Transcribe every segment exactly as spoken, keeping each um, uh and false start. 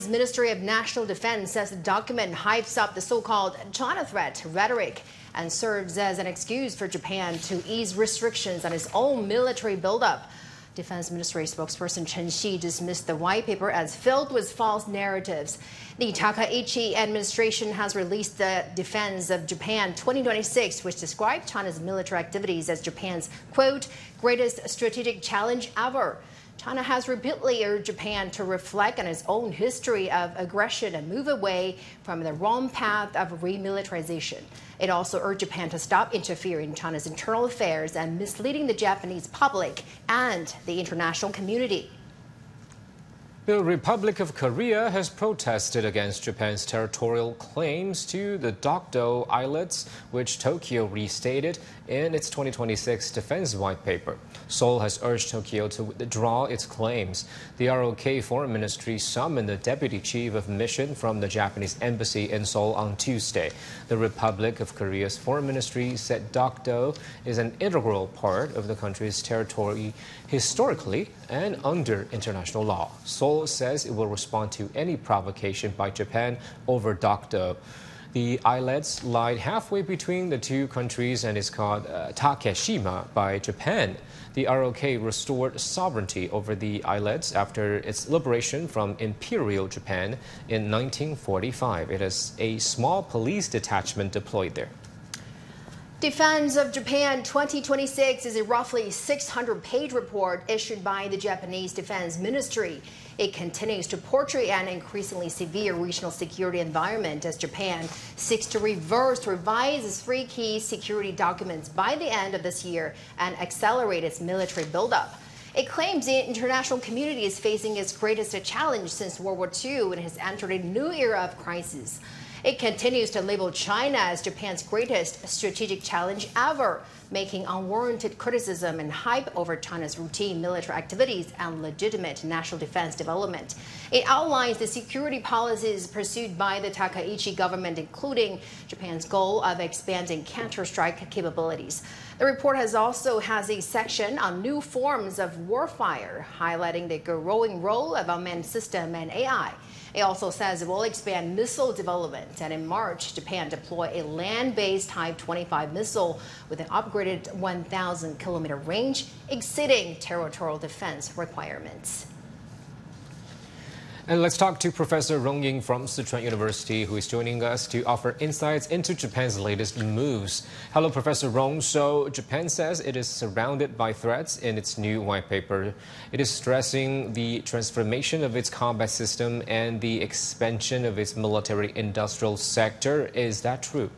Ministry of National Defense says the document hypes up the so-called China threat rhetoric and serves as an excuse for Japan to ease restrictions on its own military buildup. Defense Ministry spokesperson Chen Xi dismissed the white paper as filled with false narratives. The Takaichi administration has released the Defense of Japan twenty twenty-six, which described China's military activities as Japan's, quote, greatest strategic challenge ever. China has repeatedly urged Japan to reflect on its own history of aggression and move away from the wrong path of remilitarization. It also urged Japan to stop interfering in China's internal affairs and misleading the Japanese public and the international community. The Republic of Korea has protested against Japan's territorial claims to the Dokdo Islets, which Tokyo restated in its twenty twenty-six Defense White Paper. Seoul has urged Tokyo to withdraw its claims. The R O K Foreign Ministry summoned the Deputy Chief of Mission from the Japanese Embassy in Seoul on Tuesday. The Republic of Korea's Foreign Ministry said Dokdo is an integral part of the country's territory historically and under international law. Seoul says it will respond to any provocation by Japan over Dokdo. The islets lie halfway between the two countries and is called uh, Takeshima by Japan. The R O K restored sovereignty over the islets after its liberation from Imperial Japan in nineteen forty-five. It has a small police detachment deployed there. Defense of Japan twenty twenty-six is a roughly six hundred page report issued by the Japanese Defense Ministry. It continues to portray an increasingly severe regional security environment as Japan seeks to reverse, revise its three key security documents by the end of this year and accelerate its military buildup. It claims the international community is facing its greatest challenge since World War Two and has entered a new era of crisis. It continues to label China as Japan's greatest strategic challenge ever, making unwarranted criticism and hype over China's routine military activities and legitimate national defense development. It outlines the security policies pursued by the Takaichi government, including Japan's goal of expanding counter-strike capabilities. The report has also has a section on new forms of warfare, highlighting the growing role of unmanned system and A I. It also says it will expand missile development, and in March, Japan deployed a land-based Type twenty-five missile with an upgraded one thousand kilometer range, exceeding territorial defense requirements. And let's talk to Professor Rong Ying from Sichuan University, who is joining us to offer insights into Japan's latest moves. Hello, Professor Rong. So Japan says it is surrounded by threats in its new white paper. It is stressing the transformation of its combat system and the expansion of its military-industrial sector. Is that true?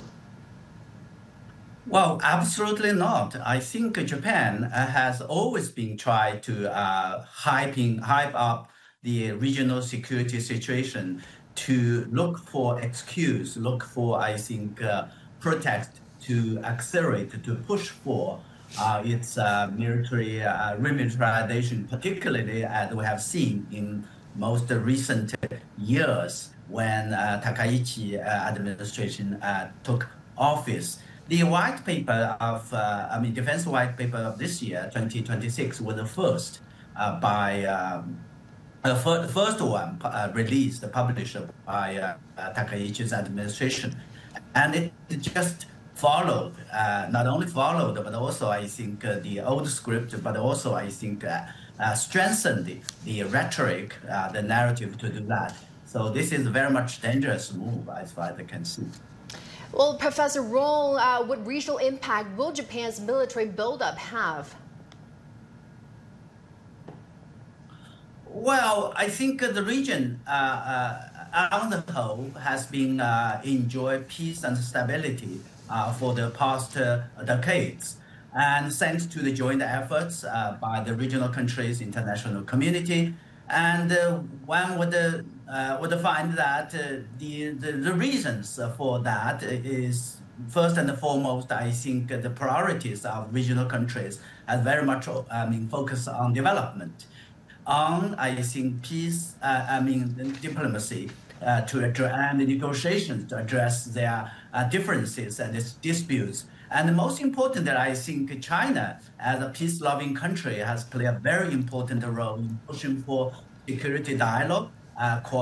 Well, absolutely not. I think Japan has always been trying to uh, hyping, hype up the regional security situation to look for excuse, look for, I think, uh, pretext to accelerate, to push for uh, its uh, military uh, remilitarization, particularly as we have seen in most recent years when uh, Takaichi uh, administration uh, took office. The white paper of, uh, I mean, defense white paper of this year, twenty twenty-six, was the first uh, by um, The uh, first one uh, released, published by uh, uh, Takaichi's administration. And it just followed, uh, not only followed, but also, I think, uh, the old script, but also, I think, uh, uh, strengthened the, the rhetoric, uh, the narrative to do that. So this is a very much dangerous move, as far as I can see. Well, Professor Rong, uh, what regional impact will Japan's military buildup have? Well, I think the region uh, uh, on the whole has been uh, enjoy peace and stability uh, for the past uh, decades. And thanks to the joint efforts uh, by the regional countries, international community, and uh, one would, uh, would find that uh, the, the, the reasons for that is, first and foremost, I think the priorities of regional countries are very much I mean, focused on development. On, I think, peace, uh, I mean, diplomacy uh, to address, and negotiations to address their uh, differences and disputes. And most important, that I think China, as a peace-loving country, has played a very important role in pushing for security dialogue, uh,